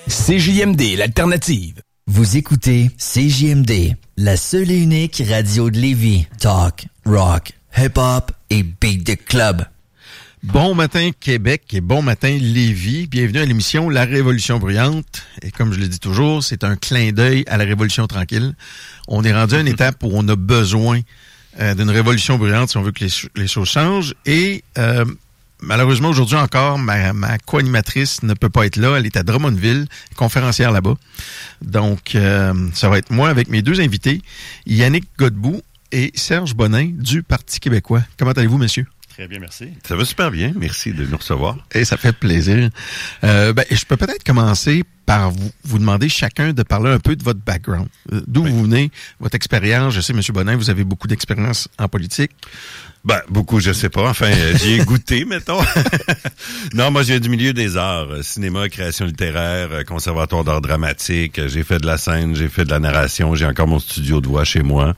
CJMD, l'alternative. Vous écoutez CJMD, la seule et unique radio de Lévis. Talk, rock, hip-hop et beat the club. Bon matin Québec et bon matin Lévis. Bienvenue à l'émission La Révolution bruyante. Et comme je le dis toujours, c'est un clin d'œil à la Révolution tranquille. On est rendu à une étape où on a besoin d'une révolution bruyante si on veut que les choses changent. Et malheureusement, aujourd'hui encore, ma co-animatrice ne peut pas être là. Elle est à Drummondville, conférencière là-bas. Donc, ça va être moi avec mes deux invités, Yannick Godbout et Serge Bonin du Parti québécois. Comment allez-vous, messieurs? Très bien, merci. Ça va super bien. Merci de nous recevoir. Et ça fait plaisir. Je peux peut-être commencer par vous demander chacun de parler un peu de votre background. D'où vous venez, votre expérience. Je sais, M. Bonin, vous avez beaucoup d'expérience en politique. Beaucoup, je sais pas. Enfin, j'y ai goûté, mettons. Non, moi, je viens du milieu des arts. Cinéma, création littéraire, conservatoire d'art dramatique. J'ai fait de la scène, j'ai fait de la narration. J'ai encore mon studio de voix chez moi.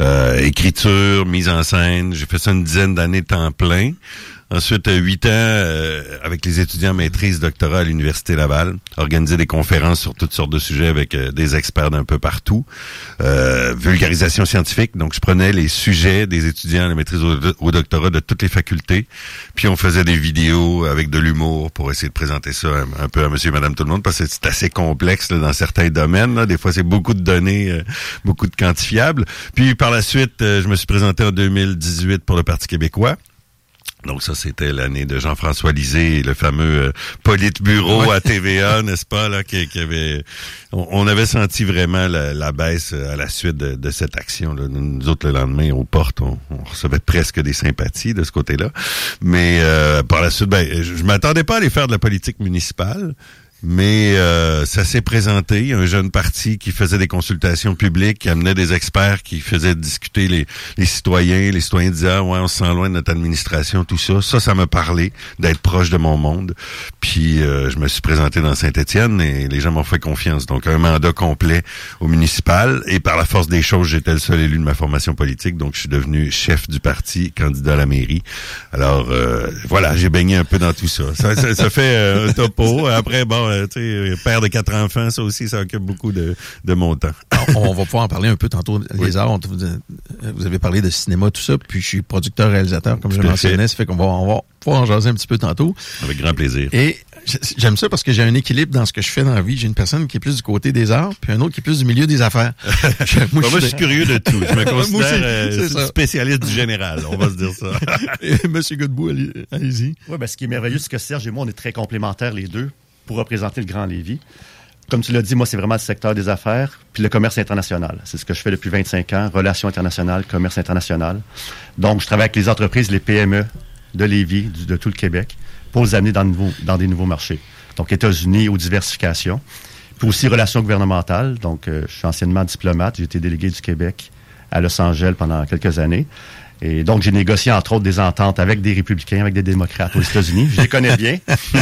Écriture, mise en scène. J'ai fait ça une dizaine d'années de temps plein. Ensuite, 8 ans avec les étudiants en maîtrise, doctorat à l'Université Laval, organiser des conférences sur toutes sortes de sujets avec des experts d'un peu partout. Vulgarisation scientifique, donc je prenais les sujets des étudiants à la maîtrise au doctorat de toutes les facultés, puis on faisait des vidéos avec de l'humour pour essayer de présenter ça un peu à monsieur et madame tout le monde, parce que c'est assez complexe là, dans certains domaines. Là. Des fois, c'est beaucoup de données, beaucoup de quantifiables. Puis par la suite, je me suis présenté en 2018 pour le Parti québécois. Donc ça, c'était l'année de Jean-François Lisée, le fameux politburo à TVA, n'est-ce pas, là, qui avait... On avait senti vraiment la baisse à la suite de cette action. Là. Nous autres, le lendemain, aux portes, on recevait presque des sympathies de ce côté-là. Mais par la suite, je m'attendais pas à aller faire de la politique municipale. Mais ça s'est présenté, un jeune parti qui faisait des consultations publiques, qui amenait des experts, qui faisait discuter les citoyens. Les citoyens disaient « ouais, on se sent loin de notre administration », tout ça. Ça m'a parlé d'être proche de mon monde. Puis je me suis présenté dans Saint-Étienne et les gens m'ont fait confiance. Donc un mandat complet au municipal. Et par la force des choses, j'étais le seul élu de ma formation politique. Donc je suis devenu chef du parti, candidat à la mairie. Alors voilà, j'ai baigné un peu dans tout ça. Ça fait un topo. Après, père de 4 enfants, ça aussi, ça occupe beaucoup de mon temps. On va pouvoir en parler un peu tantôt. Les arts, vous avez parlé de cinéma, tout ça, puis je suis producteur-réalisateur, comme je le mentionnais, ça fait qu'on va pouvoir en jaser un petit peu tantôt. Avec grand plaisir. Et j'aime ça parce que j'ai un équilibre dans ce que je fais dans la vie. J'ai une personne qui est plus du côté des arts, puis un autre qui est plus du milieu des affaires. Moi, je suis curieux de tout. Je me considère spécialiste du général, on va se dire ça. Et Monsieur Godbout, allez-y. Oui, ce qui est merveilleux, c'est que Serge et moi, on est très complémentaires les deux pour représenter le Grand Lévis. Comme tu l'as dit, moi, c'est vraiment le secteur des affaires puis le commerce international. C'est ce que je fais depuis 25 ans, relations internationales, commerce international. Donc, je travaille avec les entreprises, les PME de Lévis, de tout le Québec, pour les amener dans des nouveaux marchés. Donc, États-Unis ou diversification. Puis aussi relations gouvernementales. Donc, je suis anciennement diplomate. J'ai été délégué du Québec à Los Angeles pendant quelques années. Et donc, j'ai négocié, entre autres, des ententes avec des républicains, avec des démocrates aux États-Unis. Je les connais bien.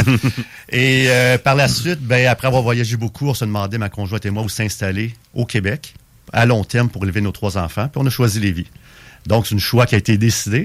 Et par la suite, après avoir voyagé beaucoup, on se demandait, ma conjointe et moi, où s'installer au Québec, à long terme, pour élever nos 3 enfants. Puis on a choisi Lévis. Donc, c'est un choix qui a été décidé.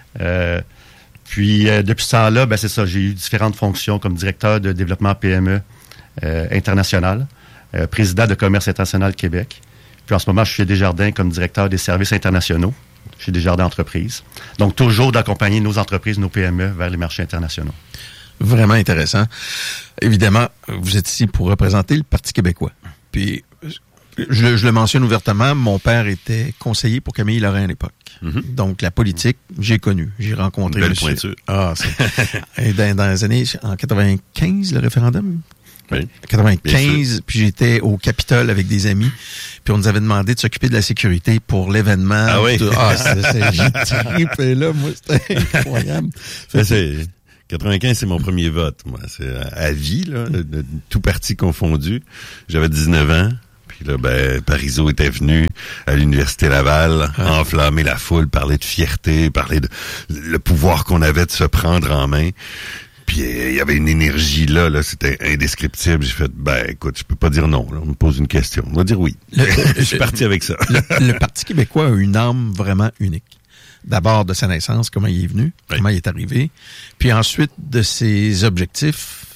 Puis, depuis ce temps-là, c'est ça, j'ai eu différentes fonctions comme directeur de développement PME international, président de Commerce international Québec. Puis, en ce moment, je suis chez Desjardins comme directeur des services internationaux chez Desjardins Entreprises. Donc, toujours d'accompagner nos entreprises, nos PME vers les marchés internationaux. Vraiment intéressant. Évidemment, vous êtes ici pour représenter le Parti québécois. Puis, je le mentionne ouvertement, mon père était conseiller pour Camille Lorrain à l'époque. Mm-hmm. Donc, la politique, j'ai connu. J'ai rencontré... Une belle pointure. Dans les années... En 95, le référendum? Oui. 95, puis j'étais au Capitole avec des amis, puis on nous avait demandé de s'occuper de la sécurité pour l'événement. Ah oui? J'ai trippé là, moi, c'était incroyable. 95, c'est mon premier vote, moi. C'est à vie, là, de tout parti confondu. J'avais 19 ans. Puis là, Parizeau était venu à l'Université Laval, enflammer la foule, parler de fierté, parler de le pouvoir qu'on avait de se prendre en main. Puis il y avait une énergie là, c'était indescriptible. J'ai fait, écoute, je peux pas dire non. Là. On me pose une question. On va dire oui. Je suis parti avec ça. Le Parti québécois a une âme vraiment unique. D'abord de sa naissance, comment il est venu, comment il est arrivé. Puis ensuite de ses objectifs,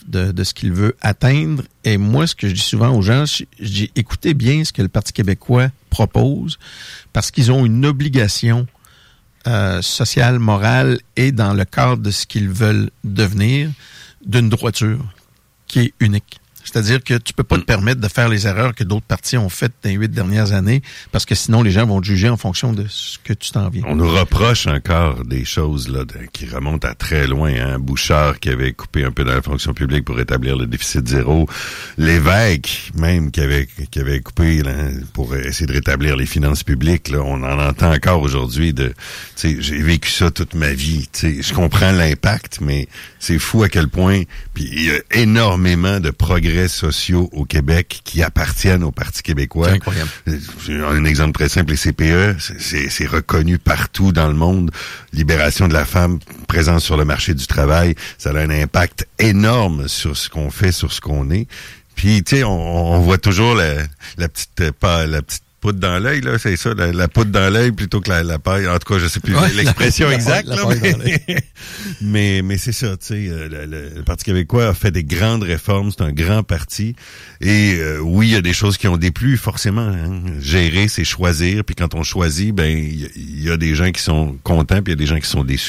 de ce qu'il veut atteindre. Et moi, ce que je dis souvent aux gens, je dis, écoutez bien ce que le Parti québécois propose, parce qu'ils ont une obligation sociale, morale, et dans le cadre de ce qu'ils veulent devenir, d'une droiture qui est unique. C'est-à-dire que tu peux pas te permettre de faire les erreurs que d'autres partis ont faites dans les 8 dernières années, parce que sinon les gens vont te juger en fonction de ce que tu t'en viens. On nous reproche encore des choses là qui remontent à très loin. Hein? Bouchard qui avait coupé un peu dans la fonction publique pour établir le déficit zéro. L'évêque même qui avait coupé là, pour essayer de rétablir les finances publiques. Là, on en entend encore aujourd'hui. J'ai vécu ça toute ma vie. Je comprends l'impact, mais c'est fou à quel point. Puis il y a énormément de progrès sociaux au Québec qui appartiennent au Parti québécois. C'est incroyable. Un exemple très simple, les CPE, c'est reconnu partout dans le monde. Libération de la femme, présence sur le marché du travail, ça a un impact énorme sur ce qu'on fait, sur ce qu'on est. Puis, tu sais, on voit toujours la petite poudre dans l'œil, là, c'est ça, la poudre dans l'œil plutôt que la paille. En tout cas, je sais plus l'expression exacte, là, mais c'est ça, tu sais, le Parti québécois a fait des grandes réformes, c'est un grand parti, et oui, il y a des choses qui ont déplu, forcément, hein. Gérer, c'est choisir, puis quand on choisit, ben, il y a des gens qui sont contents, puis il y a des gens qui sont déçus.